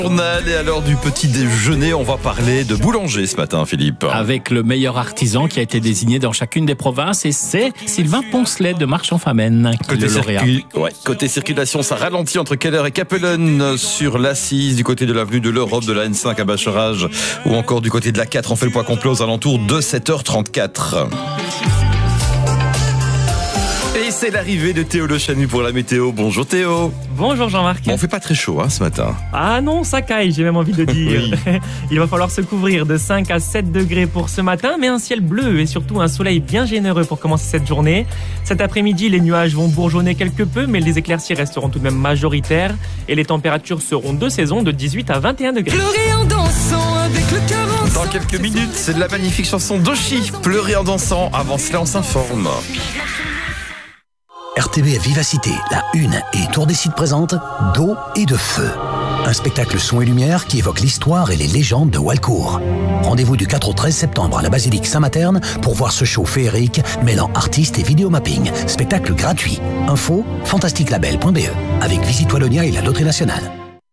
Journal et à l'heure du petit déjeuner, on va parler de boulanger ce matin, Philippe. Avec le meilleur artisan qui a été désigné dans chacune des provinces, et c'est Sylvain Poncelet de Marche-en-Famenne qui est le lauréat. Côté circulation, ça ralentit entre Keller et Capellen sur l'Assise, du côté de l'avenue de l'Europe, de la N5 à Bacherage, ou encore du côté de la 4. On fait le point complet aux alentours de 7h34. Et c'est l'arrivée de Théo Le Chanu pour la météo. Bonjour Théo. Bonjour Jean-Marc. Bon, on fait pas très chaud ce matin. Ah non, ça caille, j'ai même envie de dire. Oui. Il va falloir se couvrir de 5 à 7 degrés pour ce matin, mais un ciel bleu et surtout un soleil bien généreux pour commencer cette journée. Cet après-midi, les nuages vont bourgeonner quelque peu, mais les éclaircies resteront tout de même majoritaires et les températures seront de saison de 18 à 21 degrés. Pleurer en dansant avec le cœur en Dans quelques minutes, c'est de la magnifique chanson d'Oshi, Pleurer en dansant. Avant cela, on s'informe. RTBF Vivacité, la Une et Tour des Sites présente D'eau et de feu. Un spectacle son et lumière qui évoque l'histoire et les légendes de Walcourt. Rendez-vous du 4 au 13 septembre à la basilique Saint-Materne pour voir ce show féerique mêlant artistes et vidéomapping. Spectacle gratuit. Info fantasticlabel.be avec Visite Wallonia et la Loterie Nationale.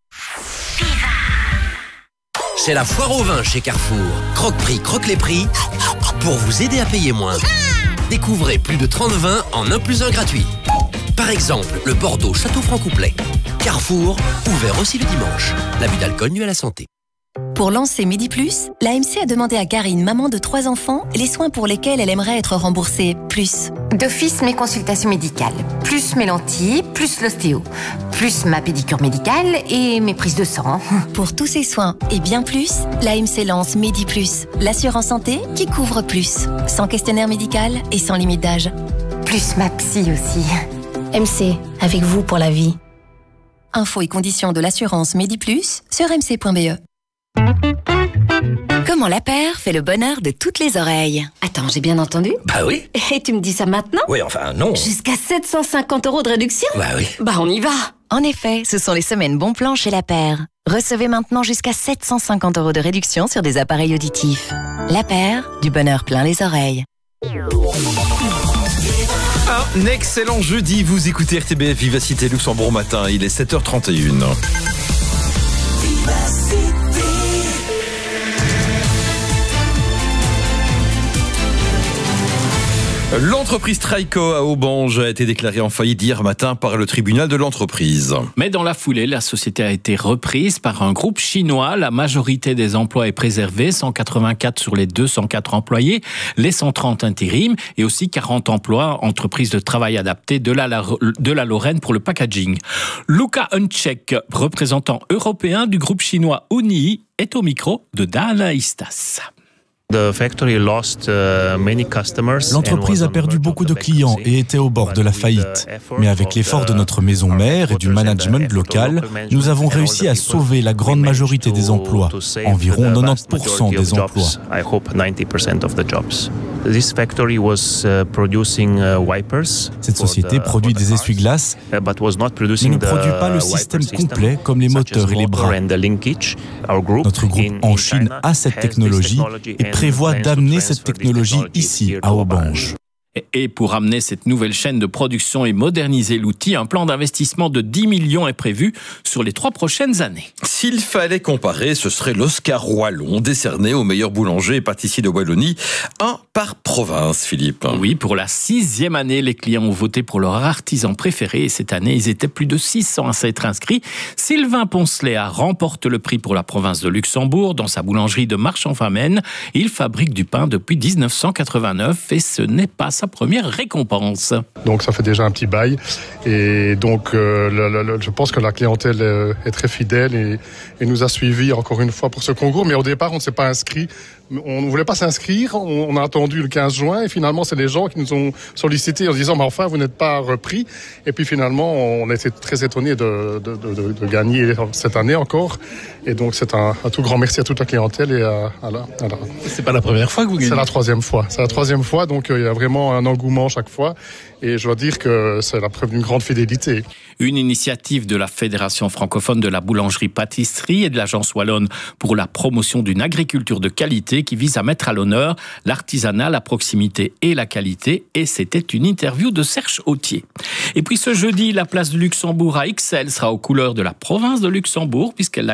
C'est la foire au vin chez Carrefour. Croque-prix, croque les prix pour vous aider à payer moins. Découvrez plus de 30 vins en 1 + 1 gratuit. Par exemple, le Bordeaux Château Franc-Couplet. Carrefour, ouvert aussi le dimanche. L'abus d'alcool nuit à la santé. Pour lancer Midi Plus, l'AMC a demandé à Karine, maman de 3 enfants, les soins pour lesquels elle aimerait être remboursée plus. D'office, mes consultations médicales, plus mes lentilles, plus l'ostéo, plus ma pédicure médicale et mes prises de sang. Pour tous ces soins et bien plus, l'AMC lance Midi Plus, l'assurance santé qui couvre plus, sans questionnaire médical et sans limite d'âge. Plus ma psy aussi. MC, avec vous pour la vie. Infos et conditions de l'assurance Midi Plus sur mc.be. Comment la paire fait le bonheur de toutes les oreilles. Attends, j'ai bien entendu? Bah oui. Et tu me dis ça maintenant? Oui, enfin non. Jusqu'à 750 € de réduction? Bah oui. Bah on y va. En effet, ce sont les semaines bon plan chez la paire. Recevez maintenant jusqu'à 750 € de réduction sur des appareils auditifs. La paire, du bonheur plein les oreilles. Un excellent jeudi, vous écoutez RTBF Vivacité Luxembourg matin, il est 7h31. L'entreprise Trico à Aubange a été déclarée en faillite hier matin par le tribunal de l'entreprise. Mais dans la foulée, la société a été reprise par un groupe chinois. La majorité des emplois est préservée, 184 sur les 204 employés, les 130 intérims et aussi 40 emplois, entreprise de travail adapté de la Lorraine pour le packaging. Luca Hunchek, représentant européen du groupe chinois Unii, est au micro de Dana Istas. L'entreprise a perdu beaucoup de clients et était au bord de la faillite. Mais avec l'effort de notre maison mère et du management local, nous avons réussi à sauver la grande majorité des emplois, environ 90% des emplois. Cette société produit des essuie-glaces, mais ne produit pas le système complet comme les moteurs et les bras. Notre groupe en Chine a cette technologie et prévoit d'amener cette technologie ici, à Aubange. Et pour amener cette nouvelle chaîne de production et moderniser l'outil, un plan d'investissement de 10 millions est prévu sur les 3 prochaines années. S'il fallait comparer, ce serait l'Oscar Wallon, décerné aux meilleurs boulangers et pâtissiers de Wallonie, un par province, Philippe. Oui, pour la 6e année, les clients ont voté pour leur artisan préféré et cette année, ils étaient plus de 600 à s'être inscrits. Sylvain Poncelet remporte le prix pour la province de Luxembourg dans sa boulangerie de Marche-en-Famenne. Il fabrique du pain depuis 1989 et ce n'est pas sa première récompense. Donc ça fait déjà un petit bail et donc je pense que la clientèle est très fidèle et nous a suivis encore une fois pour ce concours, mais au départ on ne s'est pas inscrit. On ne voulait pas s'inscrire, on a attendu le 15 juin et finalement c'est les gens qui nous ont sollicités en disant mais enfin vous n'êtes pas repris, et puis finalement on était très étonnés de gagner cette année encore, et donc c'est un tout grand merci à toute la clientèle et C'est pas la première fois que vous gagnez? C'est la 3e fois, donc il y a vraiment un engouement chaque fois et je dois dire que c'est la preuve d'une grande fidélité. Une initiative de la Fédération francophone de la boulangerie-pâtisserie et de l'Agence wallonne pour la promotion d'une agriculture de qualité qui vise à mettre à l'honneur l'artisanat, la proximité et la qualité. Et c'était une interview de Serge Autier. Et puis ce jeudi, la place du Luxembourg à Ixelles sera aux couleurs de la province de Luxembourg puisqu'elle accueillera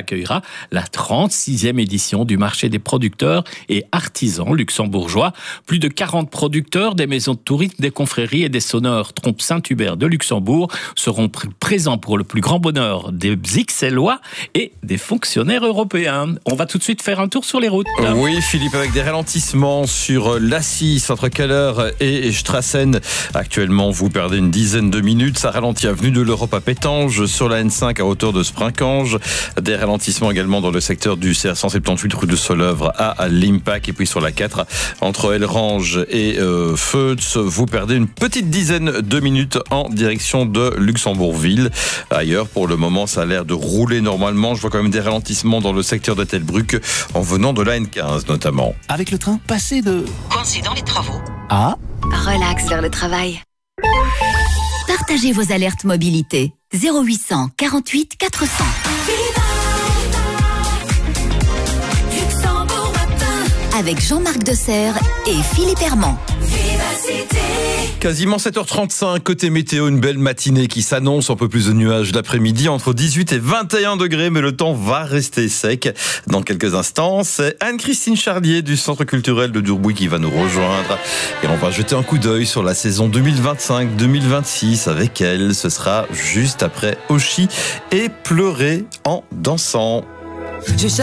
la 36e édition du marché des producteurs et artisans luxembourgeois. Plus de 40 producteurs des maisons de tourisme, des confréries et des sonneurs Trompe Saint-Hubert de Luxembourg seront présents pour le plus grand bonheur des Ixellois et des fonctionnaires européens. On va tout de suite faire un tour sur les routes. Oui, Philippe, avec des ralentissements sur l'A6 entre Keller et Strassen. Actuellement, vous perdez une dizaine de minutes. Ça ralentit avenue de l'Europe à Pétange, sur la N5 à hauteur de Sprincange. Des ralentissements également dans le secteur du CR178 rue de Soleuvre à l'Impac. Et puis sur la 4 entre Elrange et Feutz, vous perdez une petite dizaine de minutes en direction de Luxembourgville. Ailleurs, pour le moment, ça a l'air de rouler normalement. Je vois quand même des ralentissements dans le secteur de Telbruck en venant de la N15 notamment. Avec le train, passez de... Coincé dans les travaux. Ah. Relax vers le travail. Partagez vos alertes mobilité. 0800 48 400. Luxembourg matin. Avec Jean-Marc Desserre et Philippe Herman. Vivacité. Quasiment 7h35, côté météo, une belle matinée qui s'annonce, un peu plus de nuages l'après-midi, entre 18 et 21 degrés, mais le temps va rester sec. Dans quelques instants, c'est Anne-Christine Charlier du Centre culturel de Durbuy qui va nous rejoindre. Et on va jeter un coup d'œil sur la saison 2025-2026 avec elle. Ce sera juste après Oshi et Pleurer en dansant.